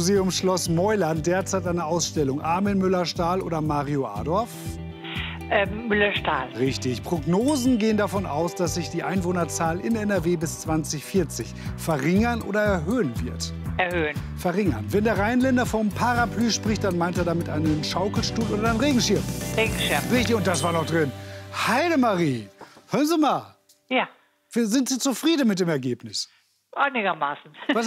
Museum Schloss Meuland derzeit eine Ausstellung? Armin Müller-Stahl oder Mario Adorf? Müller-Stahl. Richtig. Prognosen gehen davon aus, dass sich die Einwohnerzahl in NRW bis 2040 verringern oder erhöhen wird. Erhöhen. Verringern. Wenn der Rheinländer vom Parapluie spricht, dann meint er damit einen Schaukelstuhl oder einen Regenschirm. Regenschirm. Richtig, und das war noch drin. Heidemarie, hören Sie mal. Ja, Sind Sie zufrieden mit dem Ergebnis? einigermaßen. Was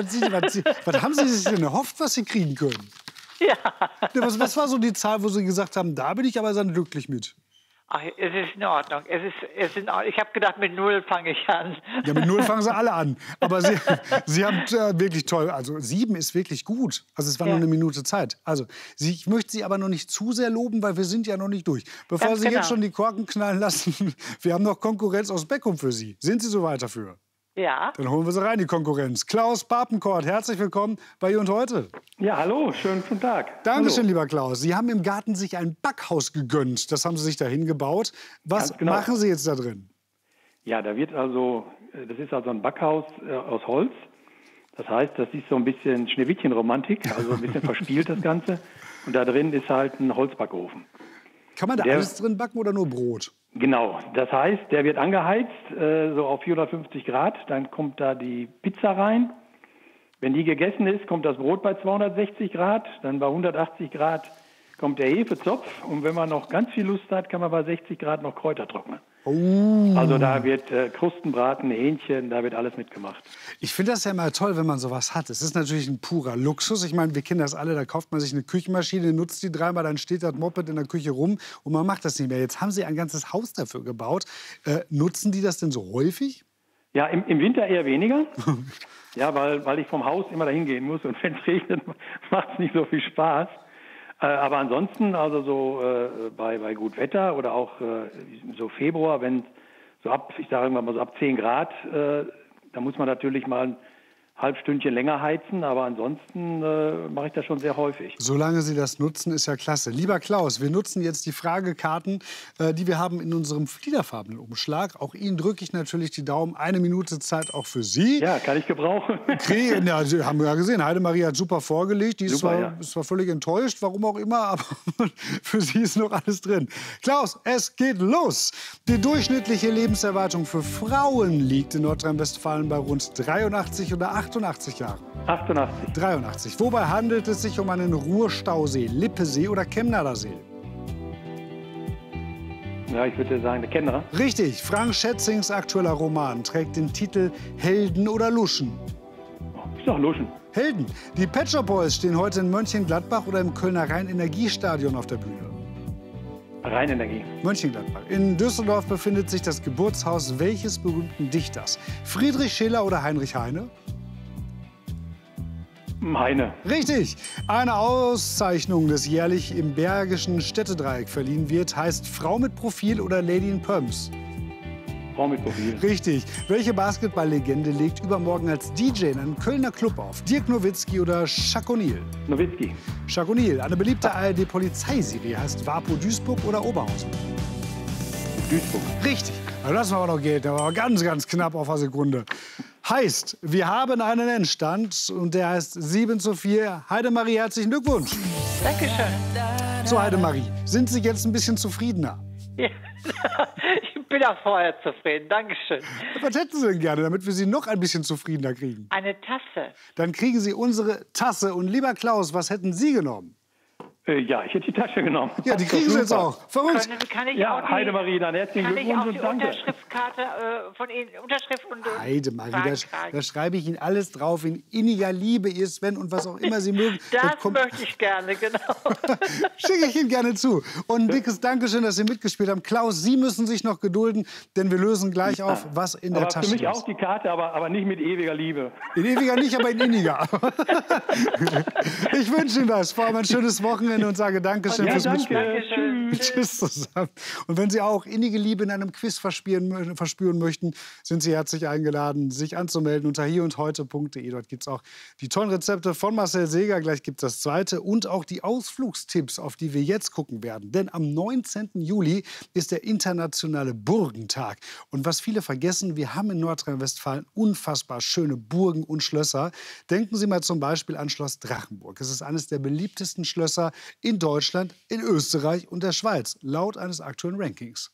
haben Sie sich denn erhofft, was Sie kriegen können? Ja. Was war so die Zahl, wo Sie gesagt haben, da bin ich aber dann glücklich mit? Ach, es ist in Ordnung. Es ist in Ordnung. Ich habe gedacht, mit 0 fange ich an. Ja, mit 0 fangen Sie alle an. Aber Sie haben wirklich toll. Also 7 ist wirklich gut. Also es war nur eine Minute Zeit. Also ich möchte Sie aber noch nicht zu sehr loben, weil wir sind ja noch nicht durch. Bevor Ganz Sie genau. jetzt schon die Korken knallen lassen, wir haben noch Konkurrenz aus Beckum für Sie. Sind Sie soweit dafür? Ja. Dann holen wir sie rein, die Konkurrenz. Klaus Papenkort, herzlich willkommen bei Ihr und Heute. Ja, hallo, schönen guten Tag. Dankeschön, Hallo. lieber Klaus. Sie haben im Garten sich ein Backhaus gegönnt. Das haben Sie sich dahin gebaut. Was Ganz genau. machen Sie jetzt da drin? Ja, das ist also ein Backhaus aus Holz. Das heißt, das ist so ein bisschen Schneewittchen-Romantik, also ein bisschen verspielt das Ganze. Und da drin ist halt ein Holzbackofen. Kann man da alles drin backen oder nur Brot? Genau, das heißt, der wird angeheizt, so auf 450 Grad, dann kommt da die Pizza rein. Wenn die gegessen ist, kommt das Brot bei 260 Grad, dann bei 180 Grad kommt der Hefezopf und wenn man noch ganz viel Lust hat, kann man bei 60 Grad noch Kräuter trocknen. Oh. Also da wird Krustenbraten, Hähnchen, da wird alles mitgemacht. Ich finde das ja immer toll, wenn man sowas hat. Es ist natürlich ein purer Luxus. Ich meine, wir kennen das alle, da kauft man sich eine Küchenmaschine, nutzt die dreimal, dann steht das Moped in der Küche rum und man macht das nicht mehr. Jetzt haben Sie ein ganzes Haus dafür gebaut. Nutzen die das denn so häufig? Ja, im Winter eher weniger. Ja, weil ich vom Haus immer dahin gehen muss und wenn es regnet, macht es nicht so viel Spaß. Aber ansonsten, also so bei gut Wetter oder auch so Februar, wenn so ich sage mal so ab 10 Grad, da muss man natürlich mal ein halbstündchen länger heizen, aber ansonsten mache ich das schon sehr häufig. Solange Sie das nutzen, ist ja klasse. Lieber Klaus, wir nutzen jetzt die Fragekarten, die wir haben in unserem fliederfarbenen Umschlag. Auch Ihnen drücke ich natürlich die Daumen. 1 Minute Zeit auch für Sie. Ja, kann ich gebrauchen. Ja, Sie haben ja gesehen, Heidemarie hat super vorgelegt. Die ist zwar völlig enttäuscht, warum auch immer, aber für Sie ist noch alles drin. Klaus, es geht los. Die durchschnittliche Lebenserwartung für Frauen liegt in Nordrhein-Westfalen bei rund 83 oder 88 Jahren. 88. 83. Wobei handelt es sich um einen Ruhrstausee, Lippesee oder Chemnader See? Ja, ich würde sagen, der Kennerer. Richtig. Frank Schätzings aktueller Roman trägt den Titel Helden oder Luschen? Ist doch Luschen. Helden. Die Pet Shop Boys stehen heute in Mönchengladbach oder im Kölner Rhein-Energiestadion auf der Bühne? Rheinenergie. Mönchengladbach. In Düsseldorf befindet sich das Geburtshaus welches berühmten Dichters? Friedrich Schiller oder Heinrich Heine? Heine. Richtig. Eine Auszeichnung, das jährlich im Bergischen Städtedreieck verliehen wird, heißt Frau mit Profil oder Lady in Pumps? Frau mit Profil. Richtig. Welche Basketball-Legende legt übermorgen als DJ in einem Kölner Club auf? Dirk Nowitzki oder Jacques O'Neal? Nowitzki. Jacques O'Neal. Eine beliebte ARD-Polizeiserie heißt Wapo Duisburg oder Oberhausen? Duisburg. Richtig. Also lassen wir aber noch gelten, aber ganz, ganz knapp auf eine Sekunde. Heißt, wir haben einen Endstand und der heißt 7:4. Heidemarie, herzlichen Glückwunsch. Dankeschön. So, Heidemarie, sind Sie jetzt ein bisschen zufriedener? Ja. Ich bin auch vorher zufrieden. Dankeschön. Was hätten Sie denn gerne, damit wir Sie noch ein bisschen zufriedener kriegen? Eine Tasse. Dann kriegen Sie unsere Tasse. Und lieber Klaus, was hätten Sie genommen? Ja, ich hätte die Tasche genommen. Ja, die kriegen Sie jetzt auch. Verrückt. Kann ich Ja, auch die, Heidemarie, dann herzlichen kann ich Glückwunsch auch und die danke. Unterschriftskarte von Ihnen, Unterschrift und Heidemarie, da schreibe ich Ihnen alles drauf in inniger Liebe, ihr Sven und was auch immer Sie mögen. Das möchte ich gerne, genau. Schicke ich Ihnen gerne zu. Und ein dickes Dankeschön, dass Sie mitgespielt haben. Klaus, Sie müssen sich noch gedulden, denn wir lösen gleich auf, was in der Tasche ist. Für mich auch die Karte, aber nicht mit ewiger Liebe. In ewiger nicht, aber in inniger. Ich wünsche Ihnen was. Vor allem ein schönes Wochenende. Ihnen und sage Dankeschön fürs Mitspielen. Tschüss. Tschüss zusammen. Und wenn Sie auch innige Liebe in einem Quiz verspüren möchten, sind Sie herzlich eingeladen, sich anzumelden unter hierundheute.de. Dort gibt es auch die tollen Rezepte von Marcel Seeger. Gleich gibt es das zweite und auch die Ausflugstipps, auf die wir jetzt gucken werden. Denn am 19. Juli ist der internationale Burgentag. Und was viele vergessen, wir haben in Nordrhein-Westfalen unfassbar schöne Burgen und Schlösser. Denken Sie mal zum Beispiel an Schloss Drachenburg. Es ist eines der beliebtesten Schlösser in Deutschland, in Österreich und der Schweiz, laut eines aktuellen Rankings.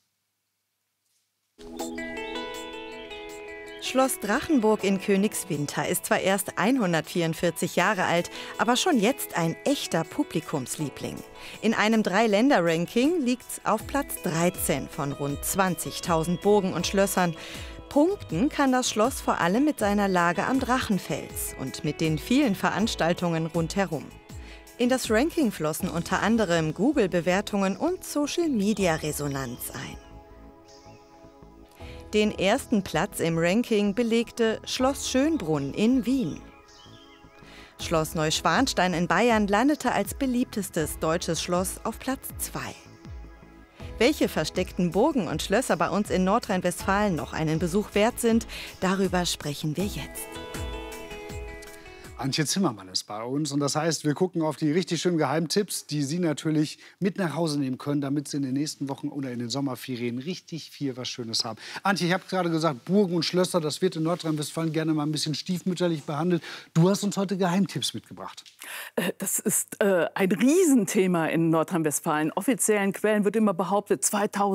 Schloss Drachenburg in Königswinter ist zwar erst 144 Jahre alt, aber schon jetzt ein echter Publikumsliebling. In einem 3-Länder-Ranking liegt es auf Platz 13 von rund 20.000 Burgen und Schlössern. Punkten kann das Schloss vor allem mit seiner Lage am Drachenfels und mit den vielen Veranstaltungen rundherum. In das Ranking flossen unter anderem Google-Bewertungen und Social-Media-Resonanz ein. Den ersten Platz im Ranking belegte Schloss Schönbrunn in Wien. Schloss Neuschwanstein in Bayern landete als beliebtestes deutsches Schloss auf Platz 2. Welche versteckten Burgen und Schlösser bei uns in Nordrhein-Westfalen noch einen Besuch wert sind, darüber sprechen wir jetzt. Antje Zimmermann ist bei uns und das heißt, wir gucken auf die richtig schönen Geheimtipps, die Sie natürlich mit nach Hause nehmen können, damit Sie in den nächsten Wochen oder in den Sommerferien richtig viel was Schönes haben. Antje, ich habe gerade gesagt, Burgen und Schlösser, das wird in Nordrhein-Westfalen gerne mal ein bisschen stiefmütterlich behandelt. Du hast uns heute Geheimtipps mitgebracht. Das ist ein Riesenthema in Nordrhein-Westfalen. In offiziellen Quellen wird immer behauptet,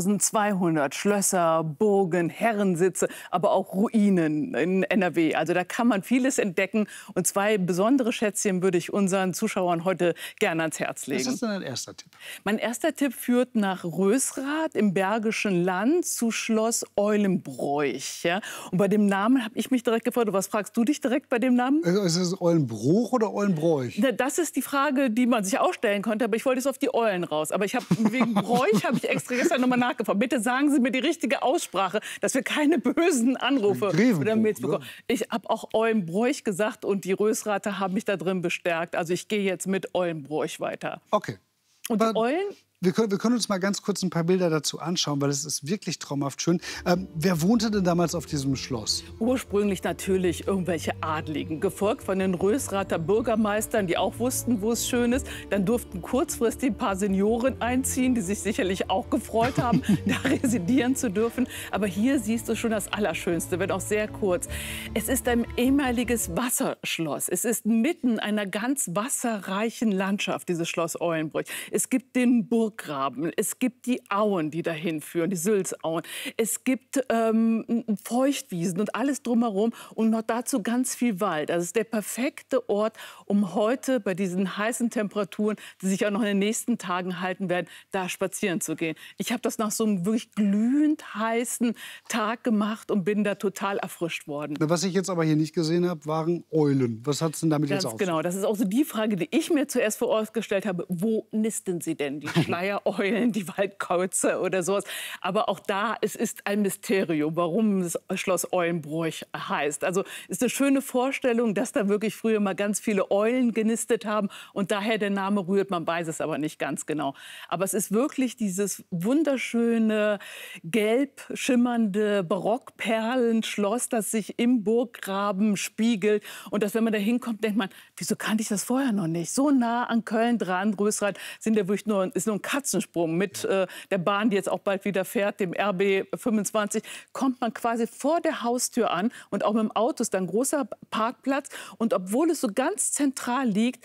2200 Schlösser, Burgen, Herrensitze, aber auch Ruinen in NRW. Also da kann man vieles entdecken und zwei besondere Schätzchen würde ich unseren Zuschauern heute gerne ans Herz legen. Was ist denn dein erster Tipp? Mein erster Tipp führt nach Rösrath im Bergischen Land zu Schloss Eulenbroich. Ja? Und bei dem Namen habe ich mich direkt gefragt, was fragst du dich direkt bei dem Namen? Ist es Eulenbruch oder Eulenbroich? Das ist die Frage, die man sich auch stellen konnte, aber ich wollte jetzt auf die Eulen raus. Aber ich habe wegen Bräuch habe ich extra gestern nochmal nachgefragt. Bitte sagen Sie mir die richtige Aussprache, dass wir keine bösen Anrufe oder Mails bekommen. Ich habe auch Eulenbroich gesagt und die Rösrather haben mich da drin bestärkt. Also ich gehe jetzt mit Eulenbroich weiter. Okay. Und die Eulen? Wir können uns mal ganz kurz ein paar Bilder dazu anschauen, weil es ist wirklich traumhaft schön. Wer wohnte denn damals auf diesem Schloss? Ursprünglich natürlich irgendwelche Adligen, gefolgt von den Rösrather Bürgermeistern, die auch wussten, wo es schön ist. Dann durften kurzfristig ein paar Senioren einziehen, die sich sicherlich auch gefreut haben, da residieren zu dürfen. Aber hier siehst du schon das Allerschönste, wenn auch sehr kurz. Es ist ein ehemaliges Wasserschloss. Es ist mitten einer ganz wasserreichen Landschaft, dieses Schloss Eulenbroich. Es gibt den Burggraben, es gibt die Auen, die dahin führen, die Sülzauen. Es gibt Feuchtwiesen und alles drumherum und noch dazu ganz viel Wald. Das ist der perfekte Ort, um heute bei diesen heißen Temperaturen, die sich auch noch in den nächsten Tagen halten werden, da spazieren zu gehen. Ich habe das nach so einem wirklich glühend heißen Tag gemacht und bin da total erfrischt worden. Was ich jetzt aber hier nicht gesehen habe, waren Eulen. Was hat es denn damit jetzt auf sich? Genau, das ist auch so die Frage, die ich mir zuerst vor Ort gestellt habe. Wo nisten sie denn? Die Schleiereulen, die Waldkreuze oder sowas. Aber auch da, es ist ein Mysterium, warum das Schloss Eulenbroich heißt. Also ist eine schöne Vorstellung, dass da wirklich früher mal ganz viele Eulen genistet haben und daher der Name rührt. Man weiß es aber nicht ganz genau. Aber es ist wirklich dieses wunderschöne, gelb schimmernde Barockperlenschloss, das sich im Burggraben spiegelt. Und dass, wenn man da hinkommt, denkt man, wieso kannte ich das vorher noch nicht? So nah an Köln dran, Rösrath, sind ja wirklich ist nur ein Katzensprung mit der Bahn, die jetzt auch bald wieder fährt, dem RB 25, kommt man quasi vor der Haustür an und auch mit dem Auto ist da ein großer Parkplatz und obwohl es so ganz zentral liegt,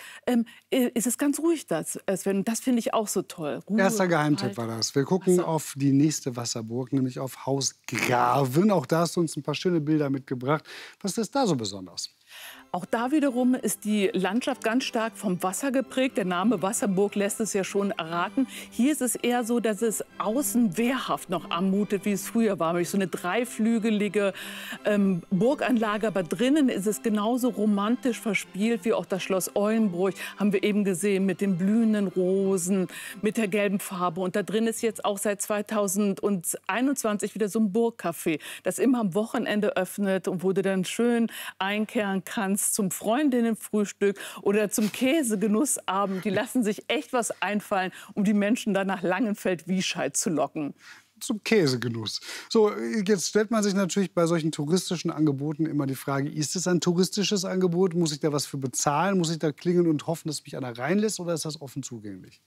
ist es ganz ruhig, das finde ich auch so toll. Ruhe, Erster Geheimtipp war das. Wir gucken auf die nächste Wasserburg, nämlich auf Haus Graven. Auch da hast du uns ein paar schöne Bilder mitgebracht. Was ist da so besonders? Auch da wiederum ist die Landschaft ganz stark vom Wasser geprägt. Der Name Wasserburg lässt es ja schon erraten. Hier ist es eher so, dass es außen wehrhaft noch anmutet, wie es früher war. So eine dreiflügelige Burganlage, aber drinnen ist es genauso romantisch verspielt wie auch das Schloss Eulenbroich. Haben wir eben gesehen mit den blühenden Rosen, mit der gelben Farbe. Und da drin ist jetzt auch seit 2021 wieder so ein Burgcafé, das immer am Wochenende öffnet und wo du dann schön einkehren kannst abends zum Freundinnenfrühstück oder zum Käsegenussabend. Die lassen sich echt was einfallen, um die Menschen dann nach Langenfeld-Wiescheid zu locken. Zum Käsegenuss. So, jetzt stellt man sich natürlich bei solchen touristischen Angeboten immer die Frage, ist es ein touristisches Angebot? Muss ich da was für bezahlen? Muss ich da klingeln und hoffen, dass mich einer reinlässt? Oder ist das offen zugänglich?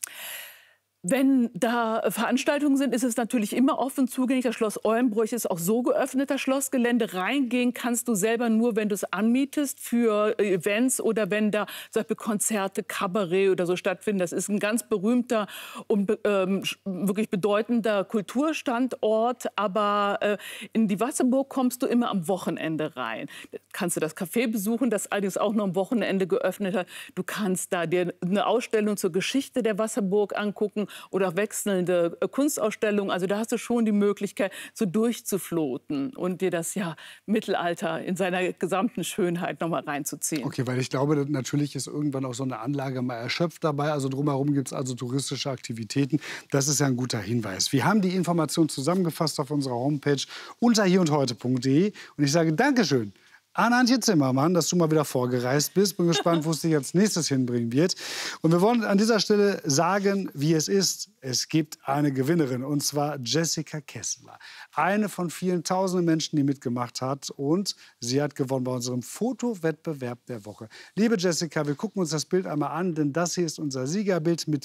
Wenn da Veranstaltungen sind, ist es natürlich immer offen zugänglich. Das Schloss Eulenbroich ist auch so geöffnet, das Schlossgelände. Reingehen kannst du selber nur, wenn du es anmietest für Events oder wenn da zum Beispiel Konzerte, Kabarett oder so stattfinden. Das ist ein ganz berühmter und wirklich bedeutender Kulturstandort. Aber in die Wasserburg kommst du immer am Wochenende rein. Kannst du das Café besuchen, das allerdings auch nur am Wochenende geöffnet hat. Du kannst da dir eine Ausstellung zur Geschichte der Wasserburg angucken oder wechselnde Kunstausstellungen. Also da hast du schon die Möglichkeit, so durchzufloten und dir das Mittelalter in seiner gesamten Schönheit noch mal reinzuziehen. Okay, weil ich glaube, natürlich ist irgendwann auch so eine Anlage mal erschöpft dabei. Also drumherum gibt es also touristische Aktivitäten. Das ist ja ein guter Hinweis. Wir haben die Information zusammengefasst auf unserer Homepage unter hierundheute.de. Und ich sage Dankeschön an Antje Zimmermann, dass du mal wieder vorgereist bist. Bin gespannt, wo es dich als nächstes hinbringen wird. Und wir wollen an dieser Stelle sagen, wie es ist. Es gibt eine Gewinnerin, und zwar Jessica Kessler. Eine von vielen tausenden Menschen, die mitgemacht hat. Und sie hat gewonnen bei unserem Fotowettbewerb der Woche. Liebe Jessica, wir gucken uns das Bild einmal an, denn das hier ist unser Siegerbild mit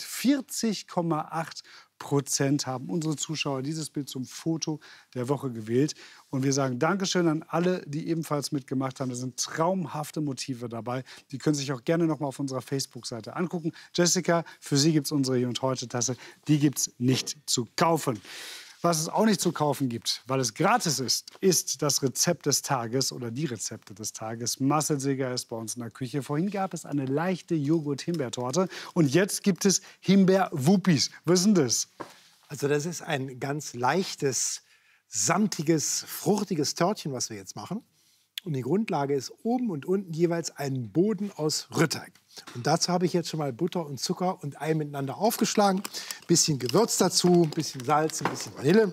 40,8%. Haben unsere Zuschauer dieses Bild zum Foto der Woche gewählt. Und wir sagen Dankeschön an alle, die ebenfalls mitgemacht haben. Da sind traumhafte Motive dabei. Die können sich auch gerne noch mal auf unserer Facebook-Seite angucken. Jessica, für Sie gibt es unsere Hier und Heute-Tasse. Die gibt es nicht zu kaufen. Was es auch nicht zu kaufen gibt, weil es gratis ist das Rezept des Tages oder die Rezepte des Tages. Marcel Seeger ist bei uns in der Küche. Vorhin gab es eine leichte Joghurt-Himbeertorte und jetzt gibt es Himbeer-Wuppis. Was ist denn das? Also das ist ein ganz leichtes, samtiges, fruchtiges Törtchen, was wir jetzt machen. Und die Grundlage ist oben und unten jeweils ein Boden aus Rührteig. Und dazu habe ich jetzt schon mal Butter und Zucker und Ei miteinander aufgeschlagen. Bisschen Gewürz dazu, ein bisschen Salz, ein bisschen Vanille.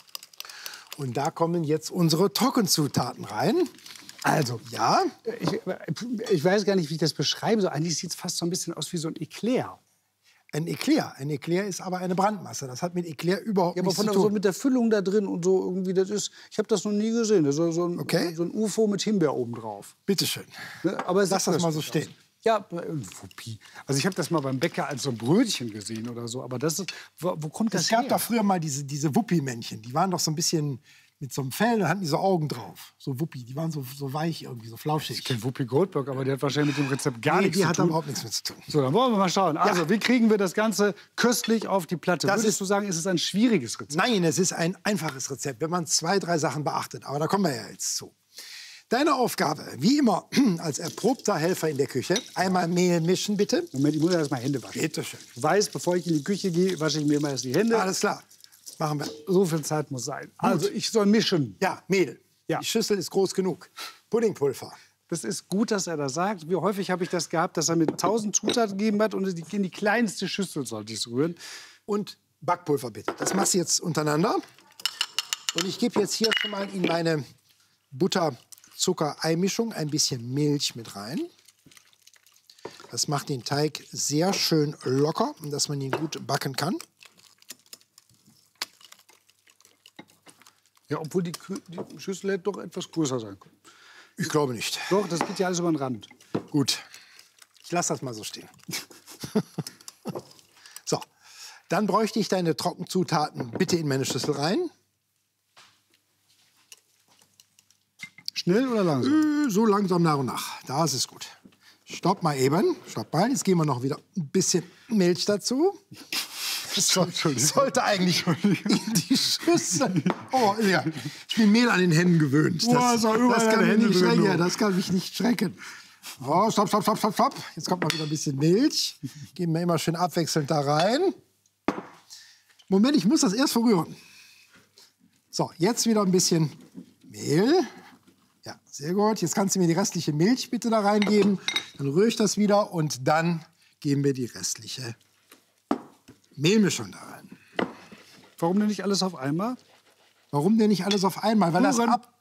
Und da kommen jetzt unsere Trockenzutaten rein. Also, ja. Ich weiß gar nicht, wie ich das beschreiben soll. Eigentlich sieht es fast so ein bisschen aus wie so ein Eclair. Ein Eclair. Ein Eclair ist aber eine Brandmasse. Das hat mit Eclair überhaupt nichts zu tun. Aber so mit der Füllung da drin und so irgendwie, das ist, ich habe das noch nie gesehen. Das ist so ein UFO mit Himbeer oben drauf. Bitte schön. Aber lass das mal so stehen. Ja, Wuppi. Also ich habe das mal beim Bäcker als so ein Brötchen gesehen oder so. Aber das ist, wo kommt das her? Es gab doch früher mal diese Wuppi-Männchen. Die waren doch so ein bisschen mit so einem Fell und hatten die so Augen drauf. So Wuppi, die waren so weich irgendwie, so flauschig. Ich kenne Wuppi Goldberg, aber die hat wahrscheinlich mit dem Rezept gar nichts zu tun. Die hat da überhaupt nichts mit zu tun. So, dann wollen wir mal schauen. Also, wie kriegen wir das Ganze köstlich auf die Platte? Würdest du sagen, ist es ein schwieriges Rezept? Nein, es ist ein einfaches Rezept, wenn man 2, 3 Sachen beachtet. Aber da kommen wir ja jetzt zu. Deine Aufgabe, wie immer, als erprobter Helfer in der Küche, einmal Mehl mischen, bitte. Moment, ich muss erst mal Hände waschen. Bitte schön. Ich weiß, bevor ich in die Küche gehe, wasche ich mir immer erst die Hände. Alles klar. Machen wir. So viel Zeit muss sein. Also, ich soll mischen. Ja, Mehl. Ja. Die Schüssel ist groß genug. Puddingpulver. Das ist gut, dass er das sagt. Wie häufig habe ich das gehabt, dass er mir 1000 Zutaten gegeben hat und in die kleinste Schüssel sollte ich es rühren. Und Backpulver bitte. Das machst du jetzt untereinander. Und ich gebe jetzt hier schon mal in meine Butter-Zucker-Ei-Mischung ein bisschen Milch mit rein. Das macht den Teig sehr schön locker, dass man ihn gut backen kann. Ja, obwohl die Schüssel hätte doch etwas größer sein können. Ich glaube nicht. Doch, das geht ja alles über den Rand. Gut, ich lasse das mal so stehen. So, dann bräuchte ich deine Trockenzutaten bitte in meine Schüssel rein. Schnell oder langsam? So langsam nach und nach. Das ist gut. Stopp mal eben. Stopp mal. Jetzt geben wir noch wieder ein bisschen Milch dazu. Sollte eigentlich in die Schüssel. Oh, ja. Ich bin Mehl an den Händen gewöhnt. Das kann mich nicht schrecken. Oh, stopp, stopp, stopp, stopp, stopp. Jetzt kommt mal wieder ein bisschen Milch. Geben wir immer schön abwechselnd da rein. Moment, ich muss das erst verrühren. So, jetzt wieder ein bisschen Mehl. Ja, sehr gut. Jetzt kannst du mir die restliche Milch bitte da reingeben. Dann rühre ich das wieder und dann geben wir die restliche Mehlmischung da rein. Warum denn nicht alles auf einmal? Warum denn nicht alles auf einmal? Weil das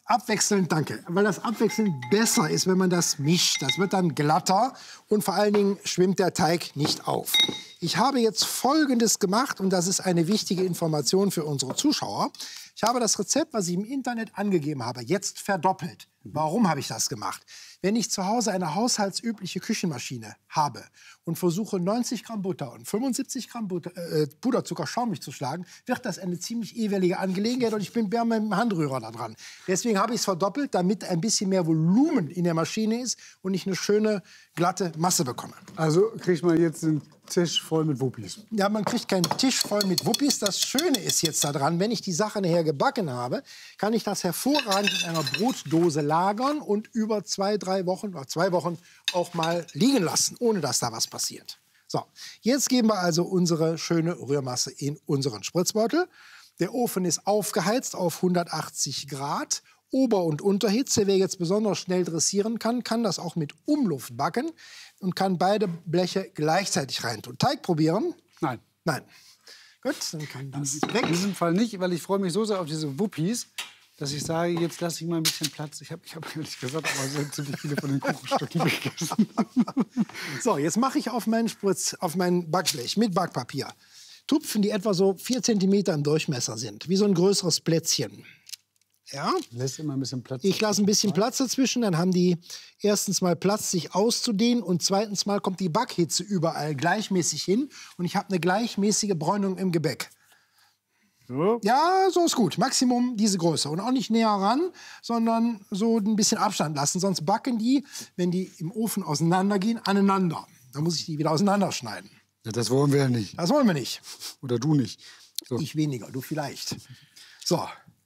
abwechselnd, danke, weil das abwechselnd besser ist, wenn man das mischt. Das wird dann glatter und vor allen Dingen schwimmt der Teig nicht auf. Ich habe jetzt Folgendes gemacht und das ist eine wichtige Information für unsere Zuschauer. Ich habe das Rezept, was ich im Internet angegeben habe, jetzt verdoppelt. Warum habe ich das gemacht? Wenn ich zu Hause eine haushaltsübliche Küchenmaschine habe und versuche 90 Gramm Butter und 75 Gramm Puderzucker schaumig zu schlagen, wird das eine ziemlich ewelige Angelegenheit und ich bin mit dem Handrührer da dran. Deswegen habe ich es verdoppelt, damit ein bisschen mehr Volumen in der Maschine ist und ich eine schöne, glatte Masse bekomme. Also kriegt man jetzt einen Tisch voll mit Wuppis? Ja, man kriegt keinen Tisch voll mit Wuppis. Das Schöne ist jetzt daran, wenn ich die Sache nachher gebacken habe, kann ich das hervorragend in einer Brotdose lagern und über 2-3 Wochen oder 2 Wochen auch mal liegen lassen, ohne dass da was passiert. So, jetzt geben wir also unsere schöne Rührmasse in unseren Spritzbeutel. Der Ofen ist aufgeheizt auf 180 Grad. Ober- und Unterhitze. Wer jetzt besonders schnell dressieren kann, kann das auch mit Umluft backen und kann beide Bleche gleichzeitig reintun. Teig probieren? Nein. Nein. Gut, dann kann das weg. In diesem Fall nicht, weil ich freue mich so sehr auf diese Wuppis, dass ich sage, jetzt lasse ich mal ein bisschen Platz. Ich hab ehrlich gesagt aber so ziemlich viele von den Kuchenstücken weggegessen. So, jetzt mache ich auf mein Backblech mit Backpapier Tupfen, die etwa so 4 cm im Durchmesser sind, wie so ein größeres Plätzchen. Ja. Lässt immer ein bisschen Platz. Ich lasse ein bisschen Platz dazwischen, dann haben die erstens mal Platz, sich auszudehnen und zweitens mal kommt die Backhitze überall gleichmäßig hin und ich habe eine gleichmäßige Bräunung im Gebäck. So. Ja, so ist gut. Maximum diese Größe und auch nicht näher ran, sondern so ein bisschen Abstand lassen, sonst backen die, wenn die im Ofen auseinandergehen, aneinander. Dann muss ich die wieder auseinanderschneiden. Ja, das wollen wir ja nicht. Das wollen wir nicht. Oder du nicht. So. Ich weniger, du vielleicht. So.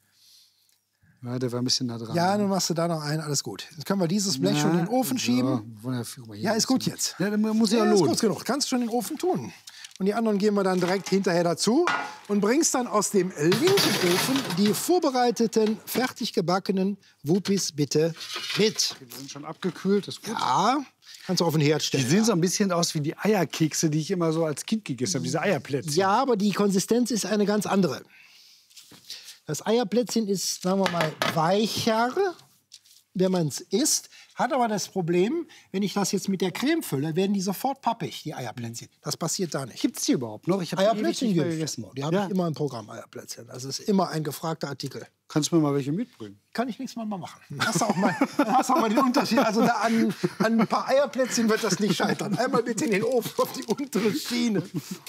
Ja, der war ein bisschen nah dran. Ja, dann machst du da noch einen, alles gut. Jetzt können wir dieses Blech schon in den Ofen schieben. Ja, ist gut jetzt. Ja, dann muss ja lohnen. Ist gut genug. Kannst du schon in den Ofen tun. Und die anderen geben wir dann direkt hinterher dazu und bringst dann aus dem linken Ofen die vorbereiteten, fertig gebackenen Wuppis bitte mit. Die sind schon abgekühlt, das ist gut. Ja, kannst du auf den Herd stellen. Die sehen so ein bisschen aus wie die Eierkekse, die ich immer so als Kind gegessen habe, diese Eierplätzchen. Ja, aber die Konsistenz ist eine ganz andere. Das Eierplätzchen ist, sagen wir mal, weicher, wenn man es isst. Hat aber das Problem, wenn ich das jetzt mit der Creme fülle, werden die sofort pappig, die Eierplätzchen. Das passiert da nicht. Gibt es die überhaupt noch? Ich habe Eierplätzchen nicht mehr gegessen. Die habe ich immer im Programm, Eierplätzchen. Das ist immer ein gefragter Artikel. Kannst du mir mal welche mitbringen? Kann ich nächstes Mal machen. Hast du auch mal den Unterschied. Also da an ein paar Eierplätzchen wird das nicht scheitern. Einmal bitte in den Ofen auf die untere Schiene.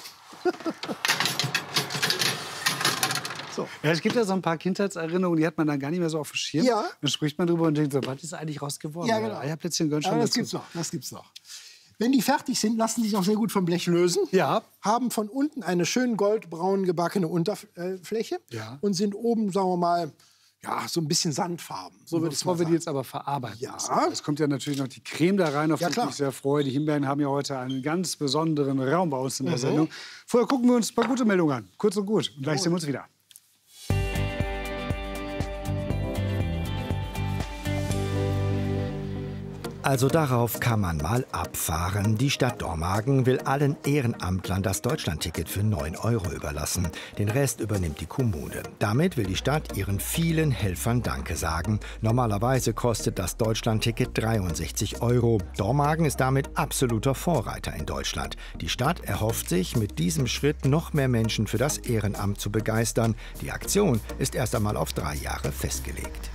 So. Ja, es gibt ja so ein paar Kindheitserinnerungen, die hat man dann gar nicht mehr so auf dem Schirm. Ja. Dann spricht man drüber und denkt so, was ist eigentlich raus geworden? Ja, genau. Eierplätzchen gehören schon Aber dazu. das gibt's noch. Wenn die fertig sind, lassen die sich auch sehr gut vom Blech lösen. Ja. Haben von unten eine schön goldbraun gebackene Unterfläche. Ja. Und sind oben, sagen wir mal, ja, so ein bisschen sandfarben. So würde ich Bevor wir die jetzt aber verarbeiten. Ja. Es kommt ja natürlich noch die Creme da rein, auf die ich mich sehr freue. Die Himbeeren haben ja heute einen ganz besonderen Raum bei uns in der Sendung. Vorher gucken wir uns ein paar gute Meldungen an. Kurz und gut. Und gleich sehen wir uns wieder. Also darauf kann man mal abfahren. Die Stadt Dormagen will allen Ehrenamtlern das Deutschlandticket für 9 € überlassen. Den Rest übernimmt die Kommune. Damit will die Stadt ihren vielen Helfern Danke sagen. Normalerweise kostet das Deutschlandticket 63 €. Dormagen ist damit absoluter Vorreiter in Deutschland. Die Stadt erhofft sich, mit diesem Schritt noch mehr Menschen für das Ehrenamt zu begeistern. Die Aktion ist erst einmal auf 3 Jahre festgelegt.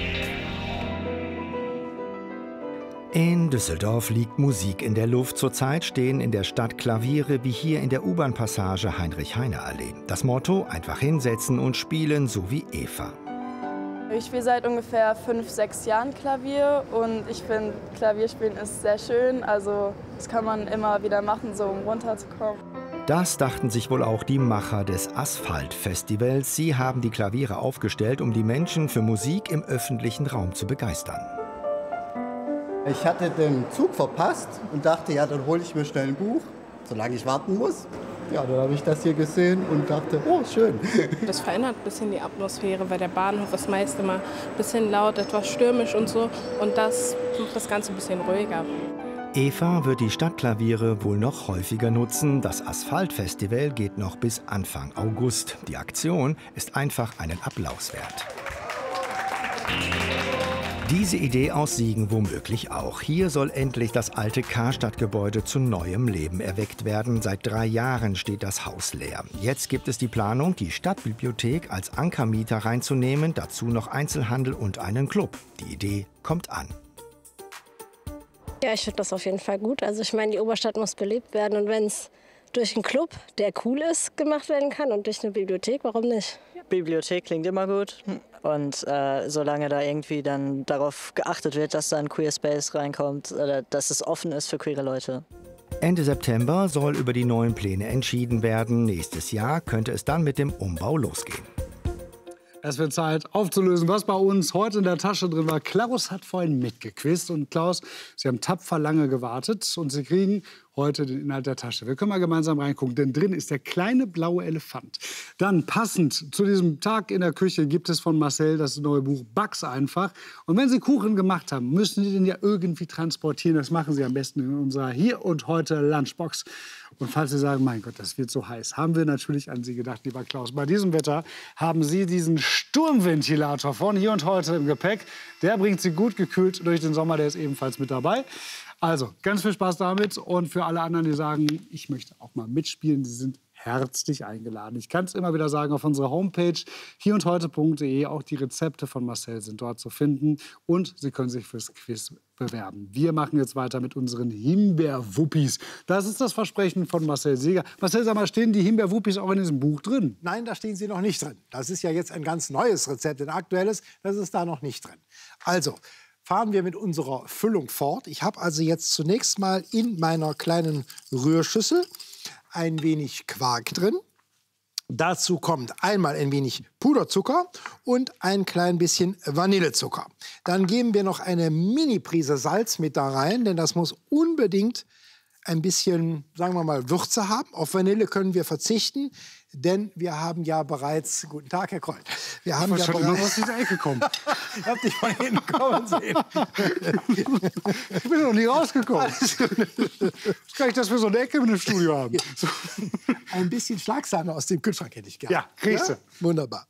In Düsseldorf liegt Musik in der Luft. Zurzeit stehen in der Stadt Klaviere wie hier in der U-Bahn-Passage Heinrich-Heine-Allee. Das Motto: einfach hinsetzen und spielen, so wie Eva. Ich spiele seit ungefähr 5, 6 Jahren Klavier und ich finde, Klavierspielen ist sehr schön. Also das kann man immer wieder machen, so um runterzukommen. Das dachten sich wohl auch die Macher des Asphalt-Festivals. Sie haben die Klaviere aufgestellt, um die Menschen für Musik im öffentlichen Raum zu begeistern. Ich hatte den Zug verpasst und dachte, ja, dann hole ich mir schnell ein Buch, solange ich warten muss. Ja, dann habe ich das hier gesehen und dachte, oh, schön. Das verändert ein bisschen die Atmosphäre, weil der Bahnhof ist meist immer ein bisschen laut, etwas stürmisch und so. Und das macht das Ganze ein bisschen ruhiger. Eva wird die Stadtklaviere wohl noch häufiger nutzen. Das Asphalt-Festival geht noch bis Anfang August. Die Aktion ist einfach einen Applaus wert. Diese Idee aus Siegen womöglich auch. Hier soll endlich das alte Karstadt-Gebäude zu neuem Leben erweckt werden. Seit 3 Jahren steht das Haus leer. Jetzt gibt es die Planung, die Stadtbibliothek als Ankermieter reinzunehmen, dazu noch Einzelhandel und einen Club. Die Idee kommt an. Ja, ich finde das auf jeden Fall gut. Also ich meine, die Oberstadt muss belebt werden und wenn es durch einen Club, der cool ist, gemacht werden kann und durch eine Bibliothek, warum nicht? Bibliothek klingt immer gut und solange da irgendwie dann darauf geachtet wird, dass da ein Queer Space reinkommt oder dass es offen ist für queere Leute. Ende September soll über die neuen Pläne entschieden werden. Nächstes Jahr könnte es dann mit dem Umbau losgehen. Es wird Zeit, aufzulösen, was bei uns heute in der Tasche drin war. Klaus hat vorhin mitgequizt. Und Klaus, Sie haben tapfer lange gewartet und Sie kriegen heute den Inhalt der Tasche. Wir können mal gemeinsam reingucken, denn drin ist der kleine blaue Elefant. Dann passend zu diesem Tag in der Küche gibt es von Marcel das neue Buch Back's einfach. Und wenn Sie Kuchen gemacht haben, müssen Sie den ja irgendwie transportieren. Das machen Sie am besten in unserer Hier und Heute Lunchbox. Und falls Sie sagen, mein Gott, das wird so heiß, haben wir natürlich an Sie gedacht, lieber Klaus. Bei diesem Wetter haben Sie diesen Sturmventilator von Hier und Heute im Gepäck. Der bringt Sie gut gekühlt durch den Sommer, der ist ebenfalls mit dabei. Also, ganz viel Spaß damit. Und für alle anderen, die sagen, ich möchte auch mal mitspielen, Sie sind herzlich eingeladen. Ich kann es immer wieder sagen, auf unserer Homepage hierundheute.de, auch die Rezepte von Marcel sind dort zu finden. Und Sie können sich fürs Quiz bewerben. Wir machen jetzt weiter mit unseren Himbeerwuppis. Das ist das Versprechen von Marcel Seeger. Marcel, sag mal, stehen die Himbeerwuppis auch in diesem Buch drin? Nein, da stehen sie noch nicht drin. Das ist ja jetzt ein ganz neues Rezept, ein aktuelles. Das ist da noch nicht drin. Also, fahren wir mit unserer Füllung fort. Ich habe also jetzt zunächst mal in meiner kleinen Rührschüssel ein wenig Quark drin. Dazu kommt einmal ein wenig Puderzucker und ein klein bisschen Vanillezucker. Dann geben wir noch eine Mini-Prise Salz mit da rein, denn das muss unbedingt ein bisschen, sagen wir mal, Würze haben. Auf Vanille können wir verzichten, denn wir haben ja bereits, guten Tag, Herr Kroll, wir haben ja bereits aus dieser Ecke kommen. Ich hab dich von hinten kommen sehen. Ich bin noch nie rausgekommen. Das ist gar nicht, dass wir so eine Ecke in dem Studio haben. So. Ein bisschen Schlagsahne aus dem Kühlschrank hätte ich gerne. Ja, kriegst du. Ja? Wunderbar.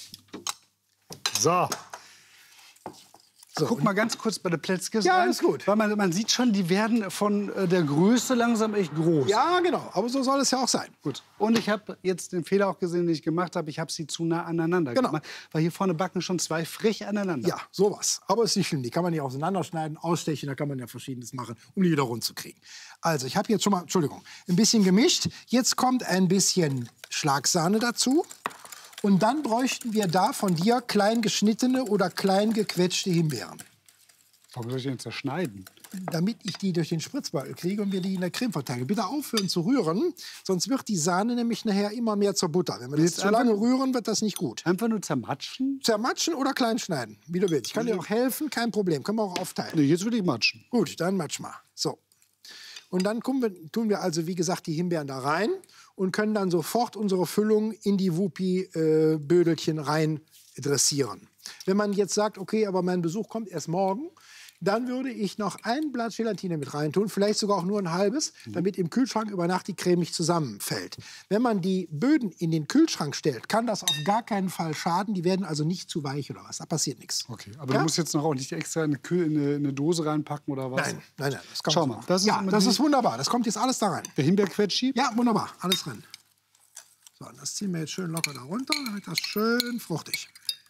So. So, guck mal ganz kurz bei den Plätzkes ja, rein. Ist gut. Weil man sieht schon, die werden von der Größe langsam echt groß. Ja, genau. Aber so soll es ja auch sein. Gut. Und ich habe jetzt den Fehler auch gesehen, den ich gemacht habe. Ich habe sie zu nah aneinander gemacht. Weil hier vorne backen schon 2 frech aneinander. Ja, sowas. Aber es ist nicht schlimm. Die kann man nicht auseinanderschneiden, ausstechen. Da kann man ja Verschiedenes machen, um die wieder rund zu kriegen. Also, ich habe jetzt schon mal, Entschuldigung, ein bisschen gemischt. Jetzt kommt ein bisschen Schlagsahne dazu. Und dann bräuchten wir da von dir klein geschnittene oder klein gequetschte Himbeeren. Warum soll ich denn zerschneiden? Damit ich die durch den Spritzbeutel kriege und wir die in der Creme verteilen. Bitte aufhören zu rühren, sonst wird die Sahne nämlich nachher immer mehr zur Butter. Wenn wir das zu lange rühren, wird das nicht gut. Einfach nur zermatschen? Zermatschen oder klein schneiden, wie du willst. Ich kann dir auch helfen, kein Problem. Können wir auch aufteilen. Nee, jetzt würde ich matschen. Gut, dann matsch mal. So. Und dann tun wir also, wie gesagt, die Himbeeren da rein und können dann sofort unsere Füllung in die Wuppi-Bödelchen rein dressieren. Wenn man jetzt sagt, okay, aber mein Besuch kommt erst morgen, dann würde ich noch ein Blatt Gelatine mit reintun, vielleicht sogar auch nur ein halbes, damit im Kühlschrank über Nacht die Creme nicht zusammenfällt. Wenn man die Böden in den Kühlschrank stellt, kann das auf gar keinen Fall schaden. Die werden also nicht zu weich oder was. Da passiert nichts. Okay, aber du musst jetzt noch auch nicht extra in eine Dose reinpacken oder was? Nein. Das kommt Schau mal. Das ist wunderbar. Das kommt jetzt alles da rein. Der Himbeerquetschi? Ja, wunderbar. Alles drin. So, das ziehen wir jetzt schön locker da runter, damit das schön fruchtig.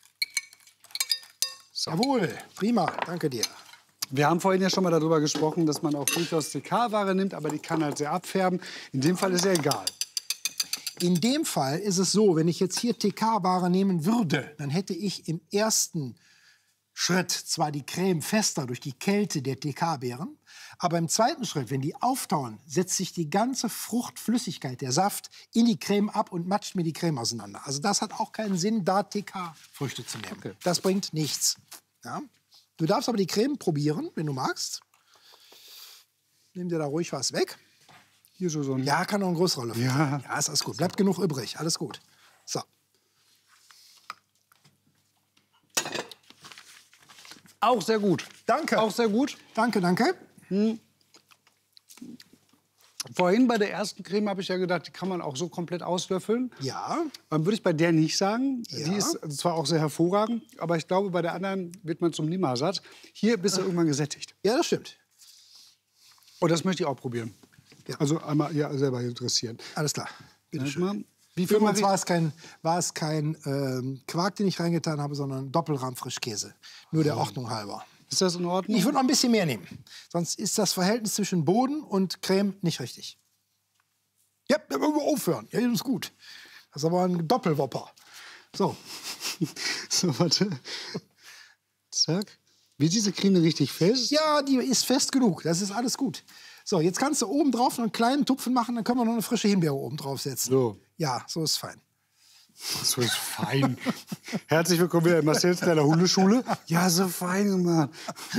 So. Jawohl, prima. Danke dir. Wir haben vorhin ja schon mal darüber gesprochen, dass man auch durchaus TK-Ware nimmt, aber die kann halt sehr abfärben. In dem Fall ist ja egal. In dem Fall ist es so, wenn ich jetzt hier TK-Ware nehmen würde, dann hätte ich im ersten Schritt zwar die Creme fester durch die Kälte der TK-Beeren, aber im zweiten Schritt, wenn die auftauen, setzt sich die ganze Fruchtflüssigkeit, der Saft, in die Creme ab und matscht mir die Creme auseinander. Also das hat auch keinen Sinn, da TK-Früchte zu nehmen. Okay. Das bringt nichts. Ja? Du darfst aber die Creme probieren, wenn du magst. Nimm dir da ruhig was weg. Hier so ein... Ja, kann noch ein größerer Löffel. Ja, ist alles gut. Bleibt genug übrig. Alles gut. So. Auch sehr gut. Danke. Auch sehr gut. Danke. Vorhin bei der ersten Creme habe ich ja gedacht, die kann man auch so komplett auslöffeln. Ja. Würde ich bei der nicht sagen. Ja. Die ist zwar auch sehr hervorragend, aber ich glaube, bei der anderen wird man zum Nimmersatt. Hier bist du irgendwann gesättigt. Ja, das stimmt. Und das möchte ich auch probieren. Ja. Also einmal selber interessieren. Alles klar. Bitte schön. Wie viel Übrigens war es kein Quark, den ich reingetan habe, sondern Doppelrahm-Frischkäse. Nur der Ordnung halber. Ist das in Ordnung? Ich würde noch ein bisschen mehr nehmen. Sonst ist das Verhältnis zwischen Boden und Creme nicht richtig. Ja, wir müssen aufhören. Ja, das ist gut. Das ist aber ein Doppelwopper. So. So, warte. Zack. Wird diese Creme richtig fest? Ja, die ist fest genug. Das ist alles gut. So, jetzt kannst du oben drauf noch einen kleinen Tupfen machen, dann können wir noch eine frische Himbeere oben drauf setzen. So. Ja, so ist fein. So ist fein. Herzlich willkommen wieder in Marcells kleiner Hundeschule. Ja, so fein gemacht.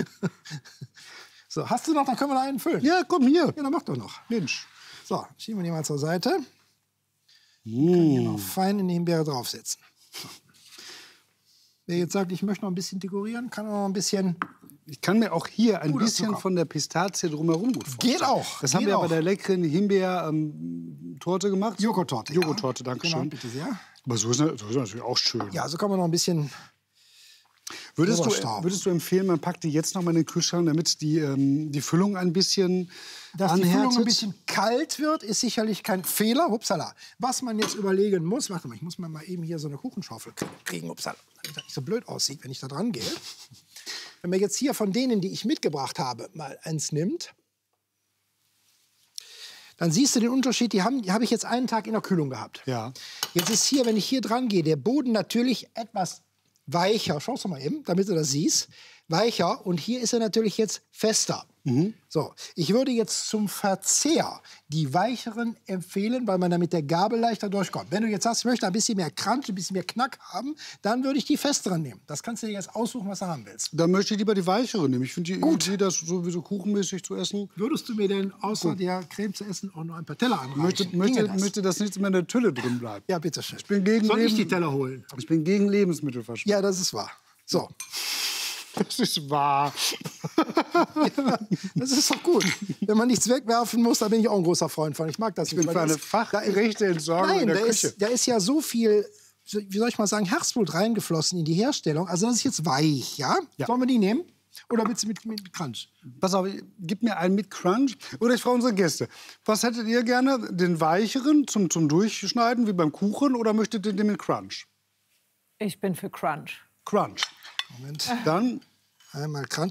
So, hast du noch? Dann können wir noch einen füllen. Ja, komm hier. Ja, dann mach doch noch. Mensch. So, schieben wir die mal zur Seite. Können hier noch fein in die Himbeere draufsetzen. So. Wer jetzt sagt, ich möchte noch ein bisschen dekorieren, kann auch noch ein bisschen... Ich kann mir auch hier ein bisschen Zucker von der Pistazie drumherum gut vorstellen. Geht auch. Das haben wir ja bei der leckeren Himbeer-Torte gemacht. Joghurttorte. Joghurttorte, danke schön. Genau, bitte sehr. Aber so ist natürlich auch schön. Ja, so kann man noch ein bisschen... Würdest du empfehlen, man packt die jetzt noch mal in den Kühlschrank, damit die Füllung ein bisschen Dass anhärtet? die Füllung ein bisschen kalt wird, ist sicherlich kein Fehler. Upsala. Was man jetzt überlegen muss, warte mal, ich muss mal eben hier so eine Kuchenschaufel kriegen, upsala, damit das nicht so blöd aussieht, wenn ich da dran gehe. Wenn man jetzt hier von denen, die ich mitgebracht habe, mal eins nimmt, dann siehst du den Unterschied, die habe ich jetzt einen Tag in der Kühlung gehabt. Ja. Jetzt ist hier, wenn ich hier dran gehe, der Boden natürlich etwas weicher, schau mal eben, damit du das siehst, weicher, und hier ist er natürlich jetzt fester. So, ich würde jetzt zum Verzehr die weicheren empfehlen, weil man da mit der Gabel leichter durchkommt. Wenn du jetzt sagst, ich möchte ein bisschen mehr Crunch, ein bisschen mehr Knack haben, dann würde ich die festeren nehmen. Das kannst du dir jetzt aussuchen, was du haben willst. Dann möchte ich lieber die weichere nehmen. Ich finde die Idee, das sowieso kuchenmäßig zu essen. Würdest du mir denn außer der Creme zu essen auch noch ein paar Teller anreichen? Möchte das nichts mehr in der Tülle drin bleiben? Ja, bitteschön. Soll ich die Teller holen? Ich bin gegen Lebensmittelverschwendung. Ja, das ist wahr. So. Das ist wahr. Ja, das ist doch gut. Wenn man nichts wegwerfen muss, da bin ich auch ein großer Freund von. Ich mag das. Ich bin für eine fachgerechte Entsorgung in der Küche. Da ist ja so viel, wie soll ich mal sagen, Herzblut reingeflossen in die Herstellung. Also das ist jetzt weich, ja? Sollen wir die nehmen? Oder willst du mit Crunch? Pass auf, gib mir einen mit Crunch. Oder ich frage unsere Gäste. Was hättet ihr gerne? Den weicheren zum Durchschneiden, wie beim Kuchen? Oder möchtet ihr den mit Crunch? Ich bin für Crunch. Crunch. Moment. Dann einmal Crunch.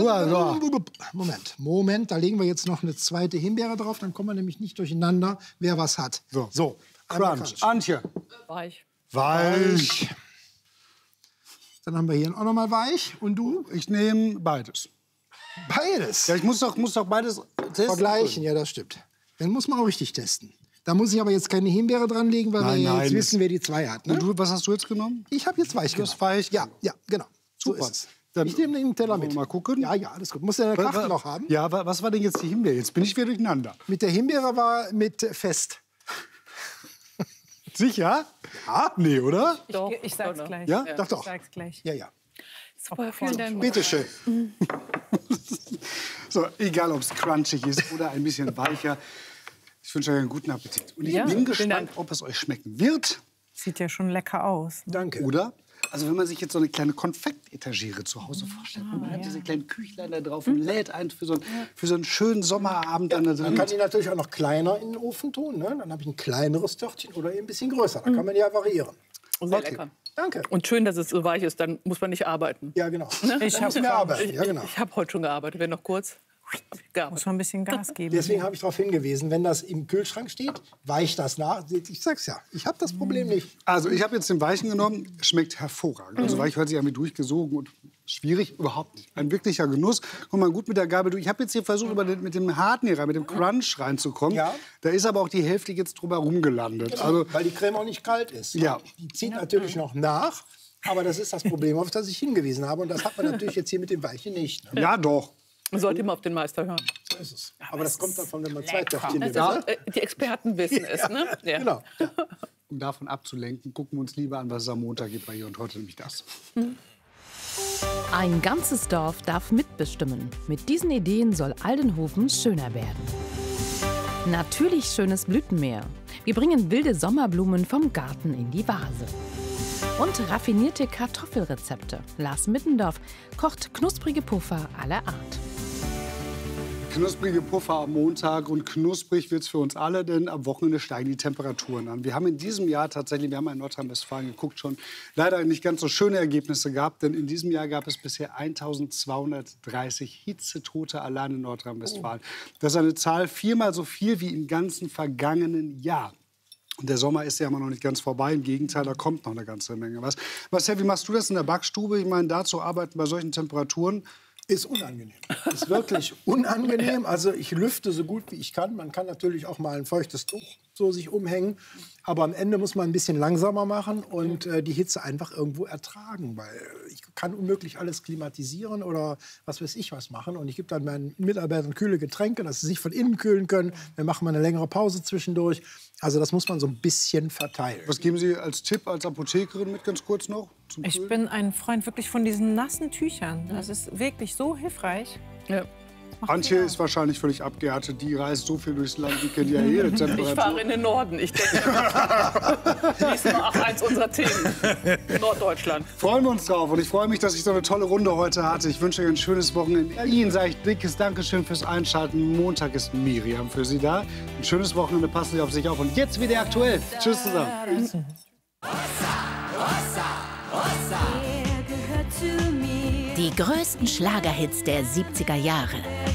Moment, da legen wir jetzt noch eine zweite Himbeere drauf, dann kommen wir nämlich nicht durcheinander, wer was hat. So. Crunch. Antje. Weich. Weich. Dann haben wir hier auch noch mal weich. Und du? Ich nehme beides. Beides? Ja, ich muss doch beides testen. Vergleichen, ja, das stimmt. Dann muss man auch richtig testen. Da muss ich aber jetzt keine Himbeere dran legen, weil wir jetzt wissen, wer die zwei hat. Ne? Und du, was hast du jetzt genommen? Ich habe jetzt weich genommen. Weich? Ja, genau. Super. So ist es. Dann ich nehme den Teller mit. Mal gucken. Ja, alles gut. Muss der eine Kraft noch haben? Ja, was war denn jetzt die Himbeere? Jetzt bin ich wieder durcheinander. Mit der Himbeere war mit fest. Sicher? Ja? Nee, oder? Ich sag's gleich. Ja? Doch. Ich sag's gleich. Ja. Super, vielen Dank. Bitte schön. So, egal, ob es crunchig ist oder ein bisschen weicher. Ich wünsche euch einen guten Appetit. Und ich bin gespannt, ob es euch schmecken wird. Sieht ja schon lecker aus. Danke. Oder? Also wenn man sich jetzt so eine kleine Konfektetagere zu Hause vorstellt, und man hat diese kleinen Küchlein da drauf und lädt ein für so einen schönen Sommerabend. Dann kann ich natürlich auch noch kleiner in den Ofen tun. Ne? Dann habe ich ein kleineres Törtchen oder ein bisschen größer. Da kann man ja variieren. Sehr lecker. Danke. Und schön, dass es so weich ist, dann muss man nicht arbeiten. Ja, genau. Ich habe heute schon gearbeitet. Wenn noch kurz. Muss man ein bisschen Gas geben. Deswegen habe ich darauf hingewiesen, wenn das im Kühlschrank steht, weicht das nach. Ich sag's ja, ich habe das Problem nicht. Also ich habe jetzt den Weichen genommen, schmeckt hervorragend. Also weich hört sich an wie durchgesogen und schwierig, überhaupt nicht. Ein wirklicher Genuss. Kommt mal gut mit der Gabel durch. Ich habe jetzt hier versucht, mit dem Harten hier rein, mit dem Crunch reinzukommen. Ja. Da ist aber auch die Hälfte jetzt drüber rumgelandet. Genau, also, weil die Creme auch nicht kalt ist. Ja. Die zieht natürlich noch nach, aber das ist das Problem, auf das ich hingewiesen habe. Und das hat man natürlich jetzt hier mit dem Weichen nicht. Ne? Ja, doch. Man sollte immer auf den Meister hören. So ist es. Aber das kommt davon, wenn man zwei Töpfchen nimmt. Die Experten wissen es, ne? Ja. Genau. Um davon abzulenken, gucken wir uns lieber an, was es am Montag gibt bei Hier und Heute, nämlich das. Ein ganzes Dorf darf mitbestimmen. Mit diesen Ideen soll Aldenhoven schöner werden. Natürlich schönes Blütenmeer. Wir bringen wilde Sommerblumen vom Garten in die Vase. Und raffinierte Kartoffelrezepte. Lars Mittendorf kocht knusprige Puffer aller Art. Knusprige Puffer am Montag und knusprig wird es für uns alle, denn am Wochenende steigen die Temperaturen an. Wir haben in diesem Jahr tatsächlich, wir haben in Nordrhein-Westfalen geguckt, schon leider nicht ganz so schöne Ergebnisse gehabt, denn in diesem Jahr gab es bisher 1230 Hitzetote allein in Nordrhein-Westfalen. Das ist eine Zahl viermal so viel wie im ganzen vergangenen Jahr. Und der Sommer ist ja immer noch nicht ganz vorbei. Im Gegenteil, da kommt noch eine ganze Menge was. Marcel, wie machst du das in der Backstube? Ich meine, da zu arbeiten bei solchen Temperaturen ist unangenehm. Ist wirklich unangenehm. Also ich lüfte so gut wie ich kann. Man kann natürlich auch mal ein feuchtes Tuch so sich umhängen. Aber am Ende muss man ein bisschen langsamer machen und die Hitze einfach irgendwo ertragen. Weil ich kann unmöglich alles klimatisieren oder was weiß ich was machen. Und ich gebe dann meinen Mitarbeitern kühle Getränke, dass sie sich von innen kühlen können. Dann machen wir eine längere Pause zwischendurch. Also das muss man so ein bisschen verteilen. Was geben Sie als Tipp als Apothekerin mit, ganz kurz noch? Ich bin ein Freund wirklich von diesen nassen Tüchern. Das ist wirklich so hilfreich. Ja. Antje ist wahrscheinlich völlig abgehärtet. Die reist so viel durchs Land, die kennt ja jede Temperatur. Ich fahre in den Norden. Ich denke, dies war auch eins unserer Themen. Norddeutschland. Freuen wir uns drauf. Und ich freue mich, dass ich so eine tolle Runde heute hatte. Ich wünsche euch ein schönes Wochenende. Ihnen sage ich dickes Dankeschön fürs Einschalten. Montag ist Miriam für Sie da. Ein schönes Wochenende. Passen Sie auf sich auf. Und jetzt wieder aktuell. Tschüss zusammen. Die größten Schlagerhits der 70er Jahre.